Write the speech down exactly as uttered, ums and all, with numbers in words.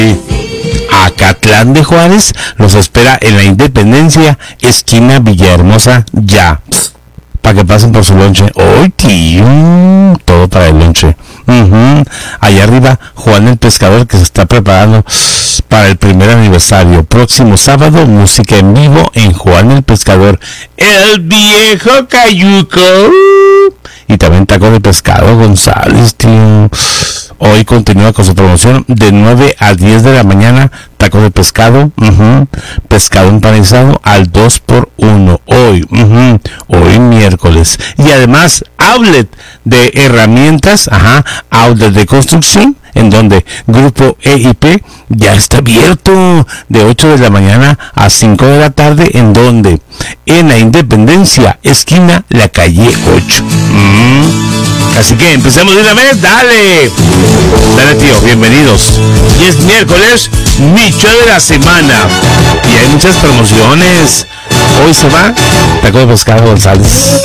Acatlán de Juárez los espera en la Independencia, esquina Villahermosa, ya. Para que pasen por su lonche. ¡Ay, tío! Todo para el lonche. Uh-huh. Allá arriba, Juan el Pescador, que se está preparando para el primer aniversario. Próximo sábado, música en vivo en Juan el Pescador. El viejo cayuco. Y también taco de pescado, González, tío. Hoy continúa con su promoción de nueve a diez de la mañana. Taco de pescado, uh-huh. Pescado empanizado al dos por uno. Hoy, uh-huh. Hoy miércoles. Y además, outlet de herramientas, ajá, outlet de construcción, en donde Grupo E I P ya está abierto de ocho de la mañana a cinco de la tarde, en donde en la Independencia, esquina La Calle ocho. Mm. Así que empecemos de una vez, dale. Dale, tío, bienvenidos. Y es miércoles, Micho de la semana. Y hay muchas promociones. Hoy se va Taco de Pescado González.